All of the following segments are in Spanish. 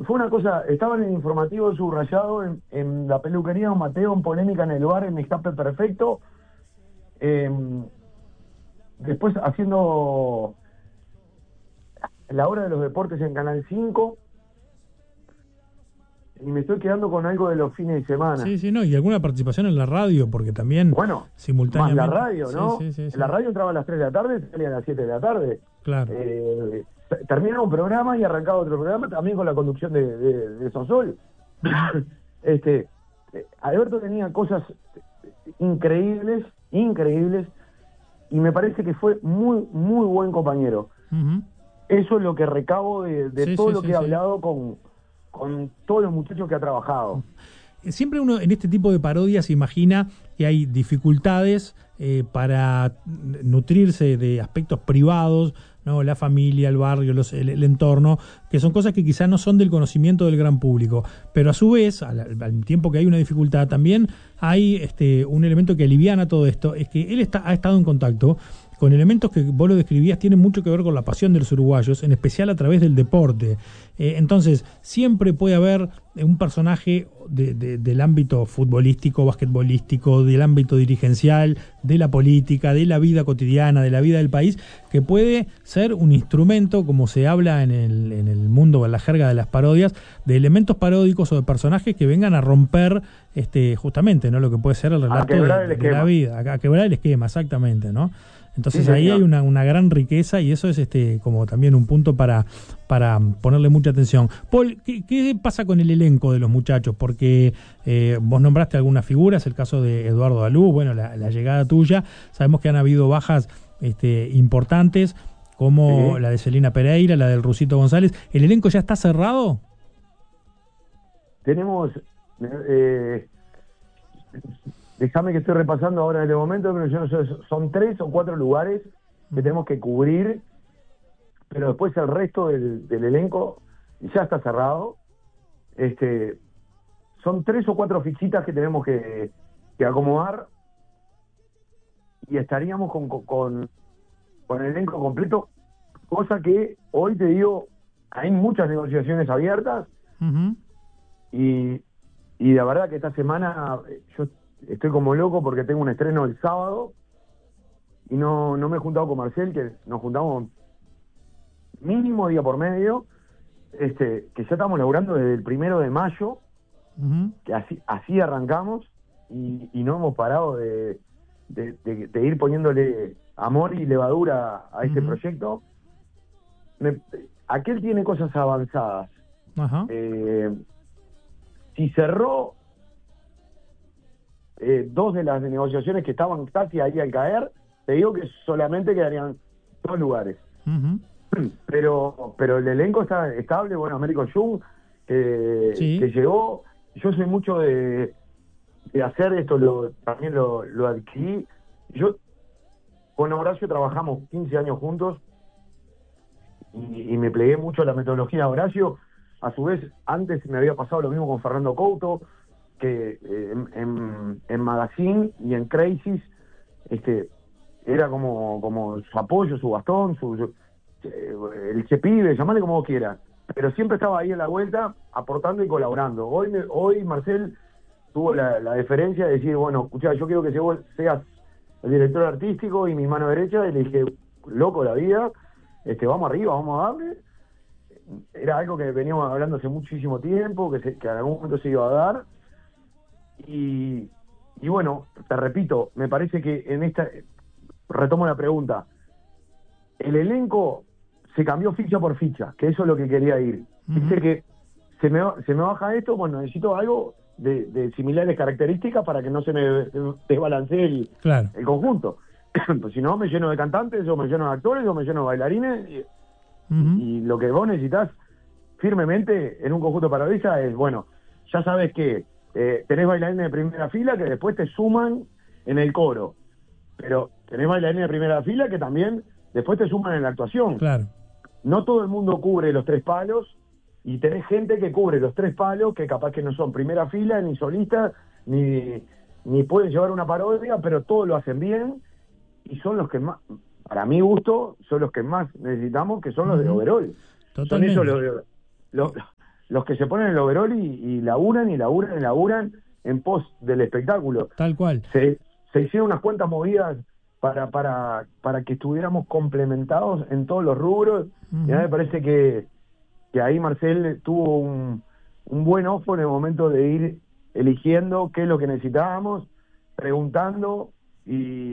fue una cosa, estaba en el informativo subrayado en la peluquería Don Mateo, en polémica en el bar, en Escape Perfecto, después haciendo la hora de los deportes en Canal 5, y me estoy quedando con algo de los fines de semana. Sí, no, y alguna participación en la radio, porque también bueno, simultáneamente... más la radio, ¿no? Sí. La radio entraba a las 3 de la tarde, salía a las 7 de la tarde. Claro. Terminaba un programa y arrancaba otro programa, también con la conducción de Sonsol. Alberto tenía cosas increíbles, y me parece que fue muy, muy buen compañero. Uh-huh. Eso es lo que recabo de todo lo que he hablado con todos los muchachos que ha trabajado. Siempre uno en este tipo de parodias imagina que hay dificultades para nutrirse de aspectos privados, ¿no? La familia, el barrio, el entorno, que son cosas que quizás no son del conocimiento del gran público. Pero a su vez, al tiempo que hay una dificultad, también hay un elemento que aliviana todo esto, es que él ha estado en contacto con elementos que vos lo describías, tienen mucho que ver con la pasión de los uruguayos, en especial a través del deporte. Entonces, siempre puede haber un personaje del ámbito futbolístico, basquetbolístico, del ámbito dirigencial, de la política, de la vida cotidiana, de la vida del país, que puede ser un instrumento, como se habla en el mundo o en la jerga de las parodias, de elementos paródicos o de personajes que vengan a romper justamente, ¿no?, lo que puede ser el relato de la vida, a quebrar el esquema, exactamente, ¿no? Entonces sí, ahí hay una gran riqueza, y eso es como también un punto para ponerle mucha atención. Paul, ¿qué pasa con el elenco de los muchachos? Porque vos nombraste algunas figuras, el caso de Eduardo Dalú, bueno, la llegada tuya, sabemos que han habido bajas importantes, como la de Celina Pereira, la del Rusito González. ¿El elenco ya está cerrado? Tenemos... déjame que estoy repasando ahora en este momento, pero yo no sé, son 3 o 4 lugares que tenemos que cubrir, pero después el resto del elenco ya está cerrado. Son 3 o 4 fichitas que tenemos que acomodar, y estaríamos con el elenco completo, cosa que hoy te digo, hay muchas negociaciones abiertas. Uh-huh. y la verdad que esta semana yo estoy como loco porque tengo un estreno el sábado y no me he juntado con Marcel, que nos juntamos mínimo día por medio, que ya estamos laburando desde el 1 de mayo, uh-huh, que así arrancamos, y no hemos parado de ir poniéndole amor y levadura a este, uh-huh, proyecto. Aquel tiene cosas avanzadas. Uh-huh. Si cerró 2 de las negociaciones que estaban casi ahí al caer, te digo que solamente quedarían 2 lugares. Uh-huh. Pero el elenco está estable. Bueno, Américo Jung, que llegó. Yo soy mucho de hacer esto, también lo adquirí. Yo con Horacio trabajamos 15 años juntos, y me plegué mucho a la metodología de Horacio. A su vez, antes me había pasado lo mismo con Fernando Couto, que en Magazine y en Crisis era como su apoyo, su bastón, el chepibe, llamarle como vos quieras, pero siempre estaba ahí en la vuelta aportando y colaborando. Hoy Marcel tuvo la deferencia de decir, bueno, escuchá, yo quiero que seas el director artístico y mi mano derecha, y le dije, loco la vida, vamos arriba, vamos a darle. Era algo que veníamos hablando hace muchísimo tiempo, que en algún momento se iba a dar. Y bueno, te repito, me parece que retomo la pregunta, el elenco se cambió ficha por ficha, que eso es lo que quería ir. Uh-huh. Dice que se me baja esto, bueno, necesito algo de similares características para que no se me desbalancee el conjunto. Pues si no, me lleno de cantantes, o me lleno de actores, o me lleno de bailarines, uh-huh, y lo que vos necesitas firmemente en un conjunto parodista es, bueno, ya sabes que tenés bailarines de primera fila que después te suman en el coro, pero tenés bailarines de primera fila que también después te suman en la actuación. Claro. No todo el mundo cubre los 3 palos, y tenés gente que cubre los 3 palos, que capaz que no son primera fila, ni solistas, ni pueden llevar una parodia, pero todos lo hacen bien, y son los que más, para mi gusto, son los que más necesitamos, que son los de overall. Totalmente. Son esos los que se ponen el overol y laburan en pos del espectáculo. Tal cual. Se hicieron unas cuantas movidas para que estuviéramos complementados en todos los rubros. Y a mí me parece que ahí Marcel tuvo un buen ojo en el momento de ir eligiendo qué es lo que necesitábamos, preguntando e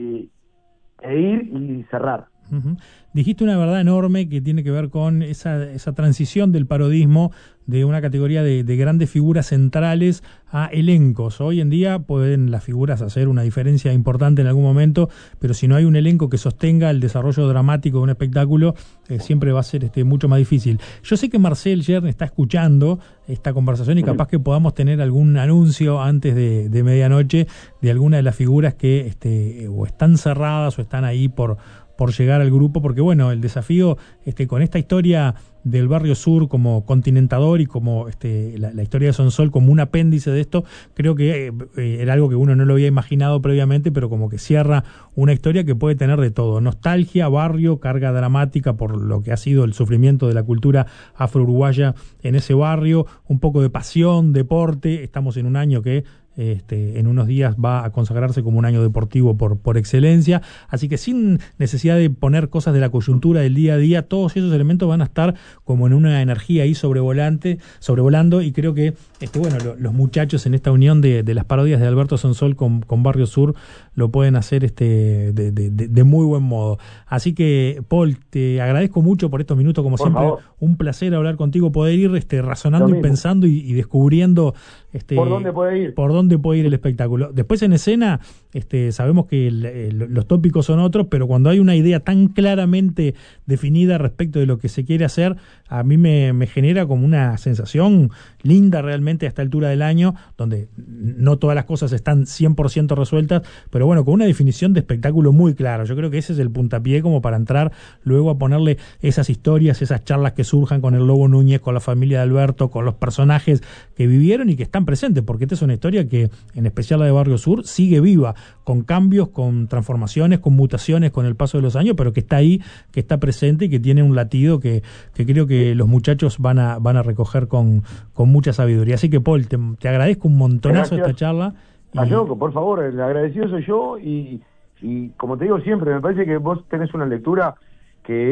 ir y cerrar. Dijiste una verdad enorme que tiene que ver con esa transición del parodismo de una categoría de grandes figuras centrales a elencos. Hoy en día pueden las figuras hacer una diferencia importante en algún momento, pero si no hay un elenco que sostenga el desarrollo dramático de un espectáculo, siempre va a ser mucho más difícil. Yo sé que Marcel Yern está escuchando esta conversación y capaz que podamos tener algún anuncio antes de medianoche de alguna de las figuras que o están cerradas o están ahí por llegar al grupo, porque bueno, el desafío con esta historia del Barrio Sur como continentador y como la historia de Sonsol como un apéndice de esto, creo que era algo que uno no lo había imaginado previamente, pero como que cierra una historia que puede tener de todo: nostalgia, barrio, carga dramática por lo que ha sido el sufrimiento de la cultura afro-uruguaya en ese barrio, un poco de pasión, deporte. Estamos en un año que en unos días va a consagrarse como un año deportivo por excelencia, así que sin necesidad de poner cosas de la coyuntura del día a día, todos esos elementos van a estar como en una energía ahí sobrevolando, y creo que los muchachos en esta unión de las parodias de Alberto Sonsol con Barrio Sur lo pueden hacer de muy buen modo. Así que, Paul, te agradezco mucho por estos minutos, como siempre, un placer hablar contigo, poder ir razonando y pensando y descubriendo por dónde puede ir el espectáculo. Después en escena sabemos que los tópicos son otros, pero cuando hay una idea tan claramente definida respecto de lo que se quiere hacer, a mí me genera como una sensación linda realmente a esta altura del año, donde no todas las cosas están 100% resueltas, pero bueno, con una definición de espectáculo muy clara. Yo creo que ese es el puntapié como para entrar luego a ponerle esas historias, esas charlas que surjan con el Lobo Núñez, con la familia de Alberto, con los personajes que vivieron y que están presentes, porque esta es una historia que, en especial la de Barrio Sur, sigue viva, con cambios, con transformaciones, con mutaciones con el paso de los años, pero que está ahí, que está presente y que tiene un latido que creo que los muchachos van a recoger con mucha sabiduría. Así que, Paul, te agradezco un montonazo esta charla. Ayoko, por favor, el agradecido soy yo, y como te digo siempre, me parece que vos tenés una lectura que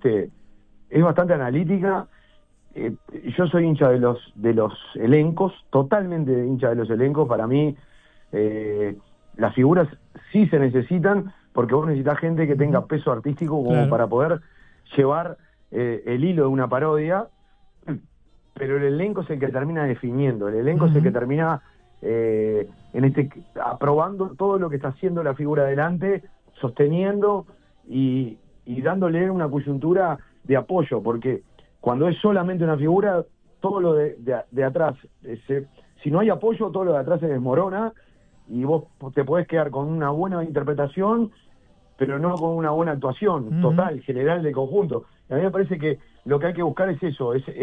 es bastante analítica. Yo soy hincha de los elencos, totalmente hincha de los elencos. Para mí las figuras sí se necesitan, porque vos necesitas gente que tenga peso artístico como para poder llevar el hilo de una parodia, pero el elenco es el que termina definiendo, el elenco es el que termina aprobando todo lo que está haciendo la figura adelante, sosteniendo y dándole una coyuntura de apoyo, porque cuando es solamente una figura, todo lo de atrás, si no hay apoyo, todo lo de atrás se desmorona, y vos te podés quedar con una buena interpretación, pero no con una buena actuación total, general, del conjunto. Y a mí me parece que lo que hay que buscar es eso, es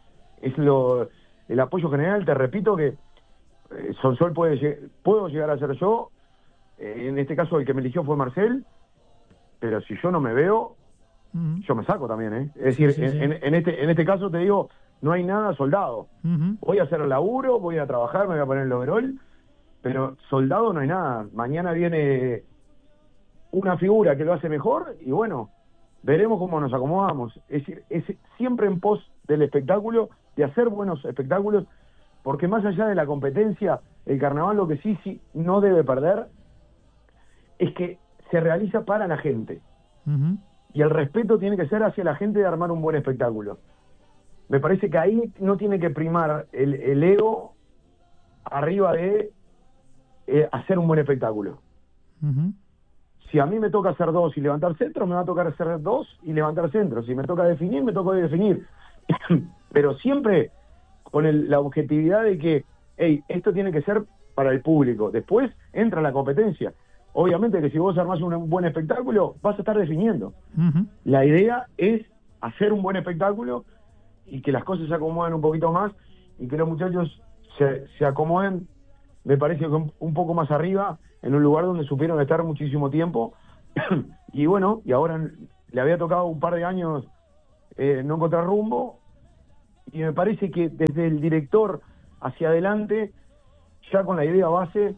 el apoyo general. Te repito que Sonsol puedo llegar a ser yo, en este caso el que me eligió fue Marcel, pero si yo no me veo, yo me saco también, Es decir, en este caso te digo, no hay nada soldado. Voy a hacer el laburo, voy a trabajar, me voy a poner el overol, pero soldado no hay nada. Mañana viene una figura que lo hace mejor y bueno, veremos cómo nos acomodamos. Es decir, es siempre en pos del espectáculo, de hacer buenos espectáculos, porque más allá de la competencia, el carnaval lo que sí no debe perder es que se realiza para la gente. Y el respeto tiene que ser hacia la gente de armar un buen espectáculo. Me parece que ahí no tiene que primar el ego arriba de hacer un buen espectáculo. Si a mí me toca hacer 2 y levantar centros, me va a tocar hacer 2 y levantar centros. Si me toca definir, me toca definir. Pero siempre con la objetividad de que, esto tiene que ser para el público. Después entra la competencia. Obviamente que si vos armás un buen espectáculo, vas a estar definiendo. La idea es hacer un buen espectáculo y que las cosas se acomoden un poquito más y que los muchachos se acomoden, me parece que un poco más arriba, en un lugar donde supieron estar muchísimo tiempo. Y bueno, y ahora le había tocado un par de años no encontrar rumbo, y me parece que desde el director hacia adelante, ya con la idea base,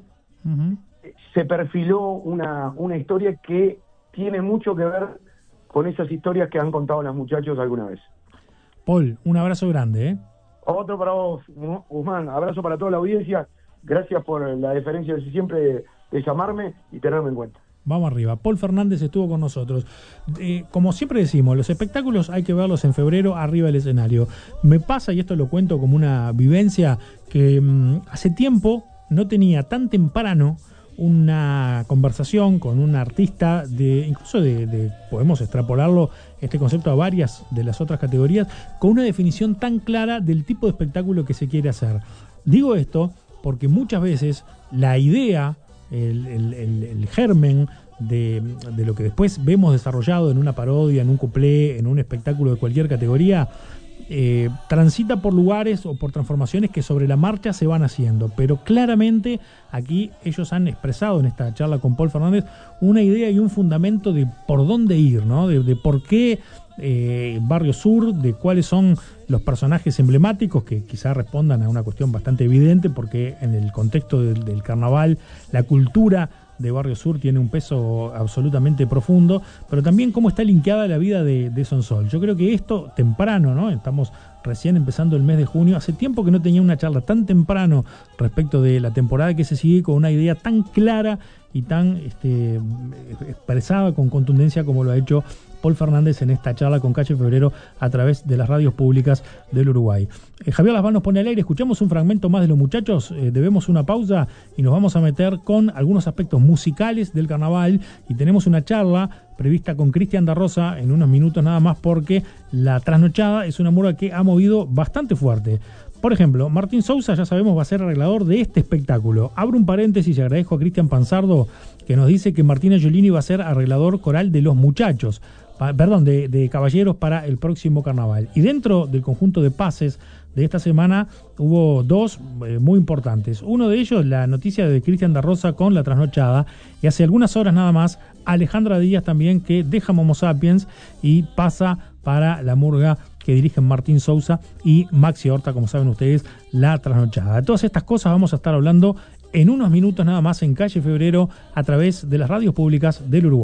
se perfiló una historia que tiene mucho que ver con esas historias que han contado los muchachos alguna vez. Paul, un abrazo grande, ¿eh? Otro para vos, Guzmán. Abrazo para toda la audiencia. Gracias por la deferencia de siempre de llamarme y tenerme en cuenta. Vamos arriba. Paul Fernández estuvo con nosotros. Como siempre decimos, los espectáculos hay que verlos en febrero arriba del escenario. Me pasa, y esto lo cuento como una vivencia, que hace tiempo no tenía tan temprano una conversación con un artista incluso podemos extrapolarlo este concepto a varias de las otras categorías, con una definición tan clara del tipo de espectáculo que se quiere hacer. Digo esto porque muchas veces la idea, el germen de lo que después vemos desarrollado en una parodia, en un cuplé, en un espectáculo de cualquier categoría, transita por lugares o por transformaciones que sobre la marcha se van haciendo, pero claramente aquí ellos han expresado en esta charla con Paul Fernández una idea y un fundamento de por dónde ir, ¿no? De por qué Barrio Sur, de cuáles son los personajes emblemáticos que quizás respondan a una cuestión bastante evidente, porque en el contexto del carnaval la cultura de Barrio Sur tiene un peso absolutamente profundo, pero también cómo está linkeada la vida de Sonsol. Yo creo que esto temprano, ¿no? Estamos recién empezando el mes de junio, hace tiempo que no tenía una charla tan temprano respecto de la temporada que se sigue, con una idea tan clara y tan expresada con contundencia como lo ha hecho Paul Fernández en esta charla con Calle Febrero a través de las radios públicas del Uruguay. Javier Lasval nos pone al aire, escuchamos un fragmento más de Los Muchachos, debemos una pausa y nos vamos a meter con algunos aspectos musicales del carnaval, y tenemos una charla prevista con Cristian da Rosa en unos minutos nada más, porque la trasnochada es una murga que ha movido bastante fuerte. Por ejemplo, Martín Sousa, ya sabemos, va a ser arreglador de este espectáculo. Abro un paréntesis y agradezco a Cristian Panzardo, que nos dice que Martina Giolini va a ser arreglador coral de Los Muchachos, de Caballeros para el próximo carnaval. Y dentro del conjunto de pases de esta semana hubo dos muy importantes. Uno de ellos, la noticia de Cristian da Rosa con la trasnochada, y hace algunas horas nada más Alejandra Díaz también, que deja Momo Sapiens y pasa para la murga que dirigen Martín Sousa y Maxi Horta, como saben ustedes, la trasnochada. De todas estas cosas vamos a estar hablando en unos minutos nada más en Calle Febrero a través de las radios públicas del Uruguay.